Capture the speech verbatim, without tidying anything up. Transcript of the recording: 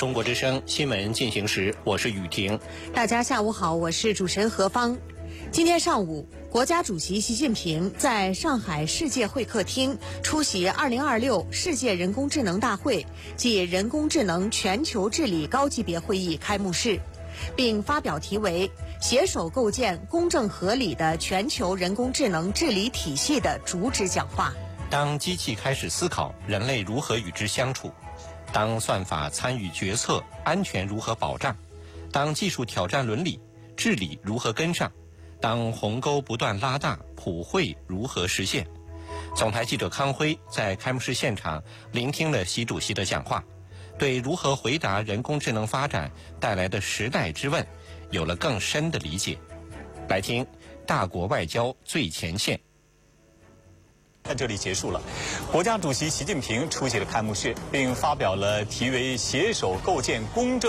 中国之声新闻进行时，我是雨婷。 大家下午好，我是主持人何芳。今天上午，国家主席习近平在上海世界会客厅出席二零二六世界人工智能大会暨人工智能全球治理高级别会议开幕式，并发表题为“携手构建公正合理的全球人工智能治理体系”的主旨讲话。 当机器开始思考，人类如何与之相处？当算法参与决策，安全如何保障？当技术挑战伦理，治理如何跟上？当鸿沟不断拉大，普惠如何实现？总台记者康辉在开幕式现场聆听了习主席的讲话，对如何回答人工智能发展带来的时代之问有了更深的理解。来听大国外交最前线。 在这里结束了，国家主席习近平出席了开幕式，并发表了题为“携手构建公正